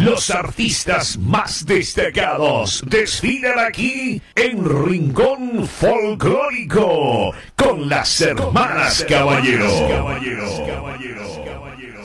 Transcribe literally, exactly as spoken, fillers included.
Los artistas más destacados desfilan aquí en Rincón Folclórico con las hermanas Caballero. Caballeros, caballeros, caballeros.